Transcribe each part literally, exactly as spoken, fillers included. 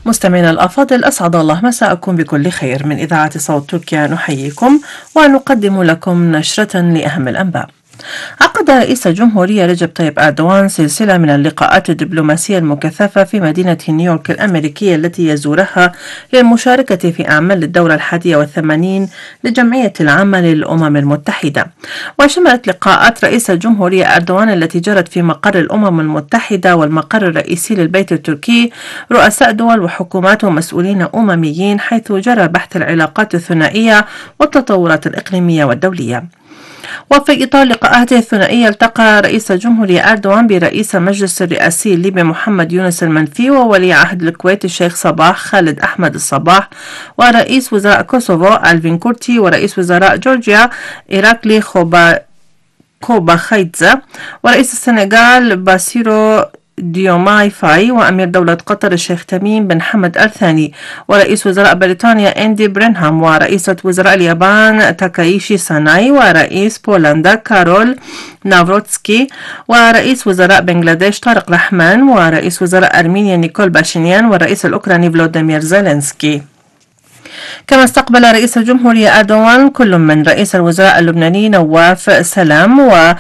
مستمعينا الأفاضل، أسعد الله مساءكم بكل خير. من إذاعة صوت تركيا نحييكم ونقدم لكم نشرة لأهم الأنباء. عقد رئيس الجمهورية رجب طيب أردوغان سلسلة من اللقاءات الدبلوماسية المكثفة في مدينة نيويورك الأمريكية التي يزورها للمشاركة في أعمال الدورة الحادية والثمانين لجمعية العامة للأمم المتحدة. وشملت لقاءات رئيس الجمهورية أردوغان التي جرت في مقر الأمم المتحدة والمقر الرئيسي للبيت التركي رؤساء دول وحكومات ومسؤولين أمميين، حيث جرى بحث العلاقات الثنائية والتطورات الإقليمية والدولية. وفي إطار لقاءاته الثنائية التقى رئيس الجمهورية أردوغان برئيس المجلس الرئاسي الليبي محمد يونس المنفي وولي عهد الكويت الشيخ صباح خالد أحمد الصباح، ورئيس وزراء كوسوفو ألفين كورتي، ورئيس وزراء جورجيا إيراكلي خوبا كوباخيتزا، ورئيس السنغال باسيرو ديوماي فاي، وأمير دولة قطر الشيخ تميم بن حمد الثاني، ورئيس وزراء بريطانيا أندي برينهام، ورئيسة وزراء اليابان تاكايشي ساناي، ورئيس بولندا كارول نافروتسكي، ورئيس وزراء بنغلاديش طارق رحمان، ورئيس وزراء أرمينيا نيكول باشينيان، والرئيس الأوكراني فلوديمير زيلينسكي. كما استقبل رئيس الجمهورية أردوغان كل من رئيس الوزراء اللبناني نواف سلام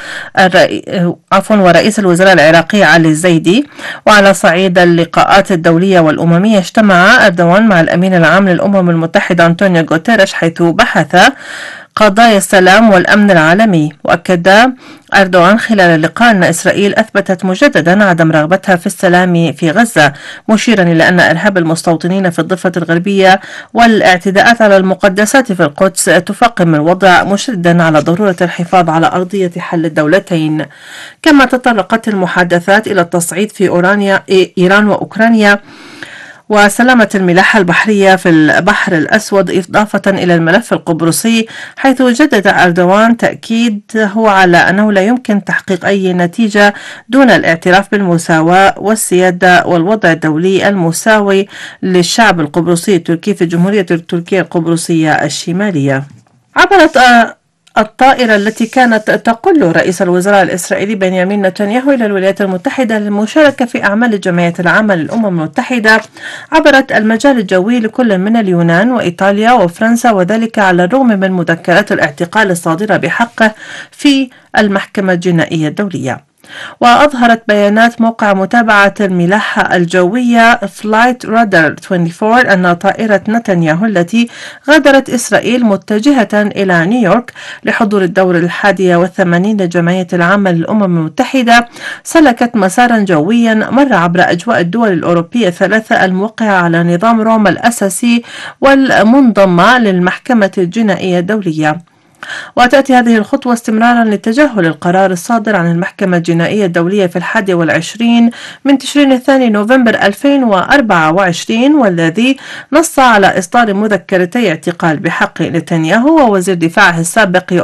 عفوا ورئيس الوزراء العراقي علي الزيدي. وعلى صعيد اللقاءات الدولية والأممية، اجتمع أردوغان مع الأمين العام للأمم المتحدة أنطونيو غوتيريش، حيث بحث قضايا السلام والأمن العالمي. وأكد أردوغان خلال اللقاء أن إسرائيل أثبتت مجددا عدم رغبتها في السلام في غزة، مشيرا إلى أن إرهاب المستوطنين في الضفة الغربية والاعتداءات على المقدسات في القدس تفاقم الوضع، مشددا على ضرورة الحفاظ على أرضية حل الدولتين. كما تطرقت المحادثات إلى التصعيد في أورانيا إيران وأوكرانيا وسلامة الملاحة البحرية في البحر الأسود، إضافة إلى الملف القبرصي، حيث جدد أردوغان تأكيده على أنه لا يمكن تحقيق أي نتيجة دون الاعتراف بالمساواة والسيادة والوضع الدولي المساوي للشعب القبرصي التركي في الجمهورية التركية القبرصية الشمالية. عبرت الطائرة التي كانت تقل رئيس الوزراء الإسرائيلي بنيامين نتنياهو إلى الولايات المتحدة للمشاركة في أعمال الجمعية العامة للأمم المتحدة عبرت المجال الجوي لكل من اليونان وإيطاليا وفرنسا، وذلك على الرغم من مذكرات الاعتقال الصادرة بحقه في المحكمة الجنائية الدولية. وأظهرت بيانات موقع متابعة الملاحة الجوية فلايت رادار أربعة وعشرين أن طائرة نتنياهو التي غادرت إسرائيل متجهة إلى نيويورك لحضور الدورة الحادية والثمانين لجمعية العامة للأمم المتحدة سلكت مسارا جويا مر عبر أجواء الدول الأوروبية الثلاثة الموقعة على نظام روما الأساسي والمنضمة للمحكمة الجنائية الدولية. وتأتي هذه الخطوة استمرارا لتجاهل القرار الصادر عن المحكمة الجنائية الدولية في الحادي والعشرين من تشرين الثاني نوفمبر ألفين وأربعة وعشرين، والذي نص على إصدار مذكرتي اعتقال بحق نتنياهو ووزير دفاعه السابق